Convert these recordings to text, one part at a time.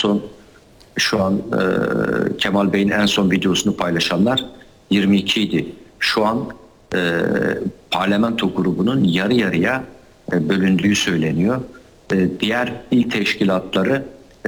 son şu an Kemal Bey'in en son videosunu paylaşanlar 22 idi. Şu an parlamento grubunun yarı yarıya bölündüğü söyleniyor. Diğer il teşkilatları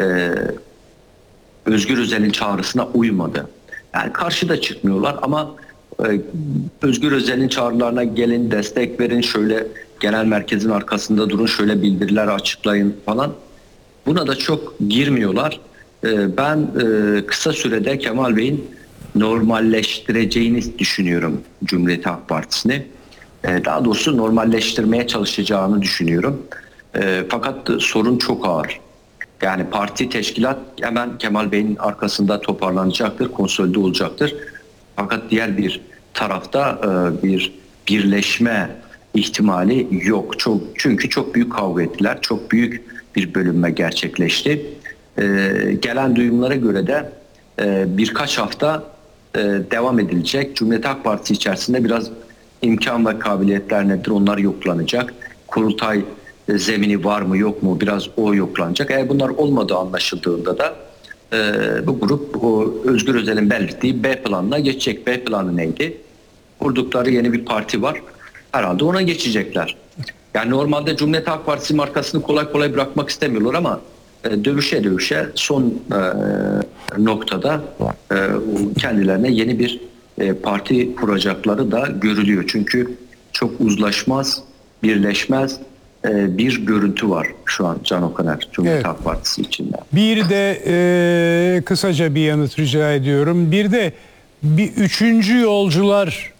Özgür Özel'in çağrısına uymadı. Yani karşıda çıkmıyorlar ama Özgür Özel'in çağrılarına gelin, destek verin, şöyle genel merkezin arkasında durun, şöyle bildiriler açıklayın falan. Buna da çok girmiyorlar. Ben kısa sürede Kemal Bey'in normalleştireceğini düşünüyorum Cumhuriyet Halk Partisi'ni. Daha doğrusu normalleştirmeye çalışacağını düşünüyorum. Fakat sorun çok ağır. Yani parti teşkilat hemen Kemal Bey'in arkasında toparlanacaktır, konsolide olacaktır. Fakat diğer bir tarafta bir birleşme ihtimali yok. Çünkü çok büyük kavga ettiler. Çok büyük bir bölünme gerçekleşti. Gelen duyumlara göre de birkaç hafta devam edilecek. Cumhuriyet Halk Partisi içerisinde biraz imkan ve kabiliyetler nedir? Onlar yoklanacak. Kurultay zemini var mı yok mu? Biraz o yoklanacak. Eğer bunlar olmadığı anlaşıldığında da bu grup o Özgür Özel'in belirttiği B planına geçecek. B planı neydi? Kurdukları yeni bir parti var. Herhalde ona geçecekler. Yani normalde Cumhuriyet Halk Partisi markasını kolay kolay bırakmak istemiyorlar ama dövüşe dövüşe son noktada kendilerine yeni bir parti kuracakları da görülüyor. Çünkü çok uzlaşmaz, birleşmez bir görüntü var şu an Can Okaner Cumhuriyet Halk Partisi içinde. Bir de kısaca bir yanıt rica ediyorum. Bir de bir üçüncü yolcular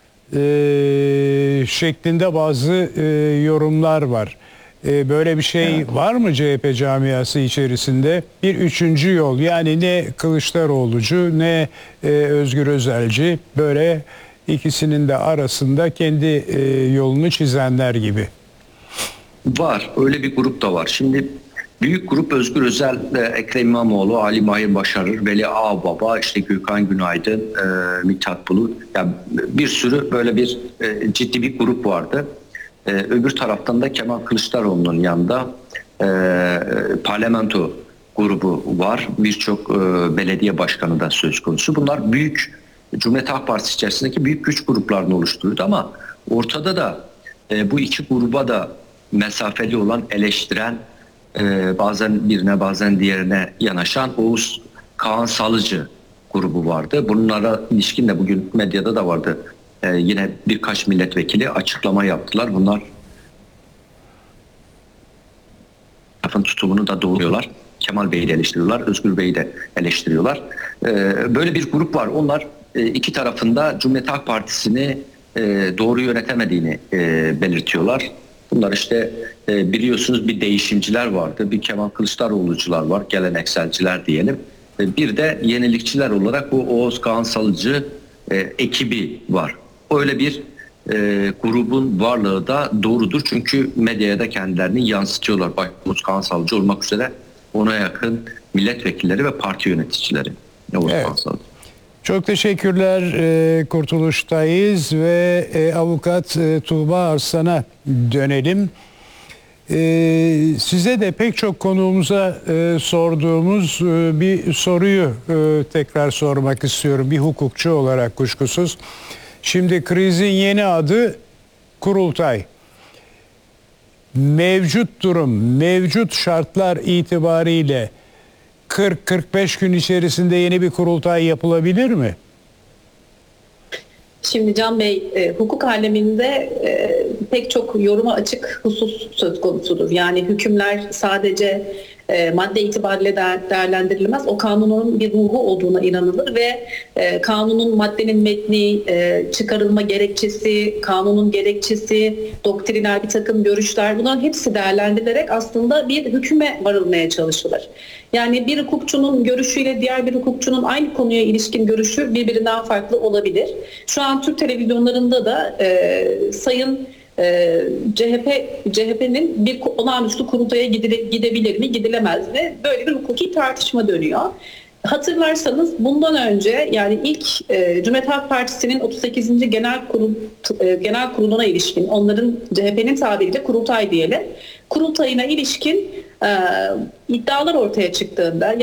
şeklinde bazı yorumlar var. Böyle bir şey var mı CHP camiası içerisinde? Bir üçüncü yol, yani ne Kılıçdaroğlu'cu ne Özgür Özelci, böyle ikisinin de arasında kendi yolunu çizenler gibi. Var. Öyle bir grup da var. Şimdi büyük grup Özgür Özel, Ekrem İmamoğlu, Ali Mahir Başarır, Veli Ağbaba, işte Gökhan Günaydın, Mithat Bulut. Yani bir sürü böyle bir ciddi bir grup vardı. Öbür taraftan da Kemal Kılıçdaroğlu'nun yanında parlamento grubu var. Birçok belediye başkanı da söz konusu. Bunlar büyük Cumhuriyet Halk Partisi içerisindeki büyük güç gruplarını oluşturuyordu ama ortada da bu iki gruba da mesafeli olan, eleştiren, bazen birine bazen diğerine yanaşan Oğuz Kaan Salıcı grubu vardı. Bunlara ilişkin de bugün medyada da vardı. Yine birkaç milletvekili açıklama yaptılar. Bunlar tutumunu da doğruyorlar. Kemal Bey'i de eleştiriyorlar, Özgür Bey'i de eleştiriyorlar. Böyle bir grup var. Onlar iki tarafında Cumhuriyet Halk Partisi'ni doğru yönetemediğini belirtiyorlar. Bunlar işte biliyorsunuz bir değişimciler vardı, bir Kemal Kılıçdaroğlu'cular var, gelenekselciler diyelim. Bir de yenilikçiler olarak bu Oğuz Kağan Salıcı ekibi var. Öyle bir grubun varlığı da doğrudur çünkü medyaya da kendilerini yansıtıyorlar. Bak, Oğuz Kağan Salıcı olmak üzere ona yakın milletvekilleri ve parti yöneticileri. Oğuz Kağan Salıcı. Çok teşekkürler. Kurtuluş'tayız ve avukat Tuğba Arslan'a dönelim. Size de pek çok konuğumuza sorduğumuz bir soruyu tekrar sormak istiyorum. Bir hukukçu olarak kuşkusuz. Şimdi krizin yeni adı kurultay. Mevcut durum, mevcut şartlar itibariyle 40-45 gün içerisinde yeni bir kurultay yapılabilir mi? Şimdi Can Bey, hukuk aleminde pek çok yoruma açık husus söz konusudur. Yani hükümler sadece madde itibariyle değerlendirilmez. O kanunun bir ruhu olduğuna inanılır ve kanunun maddenin metni, çıkarılma gerekçesi, kanunun gerekçesi, doktriner bir takım görüşler, bunların hepsi değerlendirilerek aslında bir hüküme varılmaya çalışılır. Yani bir hukukçunun görüşüyle diğer bir hukukçunun aynı konuya ilişkin görüşü birbirinden farklı olabilir. Şu an Türk televizyonlarında da Sayın CHP'nin bir olağanüstü kurultaya gidebilir mi, gidilemez mi? Böyle bir hukuki tartışma dönüyor. Hatırlarsanız bundan önce, yani ilk Cumhuriyet Halk Partisi'nin 38. Genel Kurulu'na ilişkin, onların CHP'nin tabiriyle kurultay diyelim, kurultayına ilişkin iddialar ortaya çıktığında,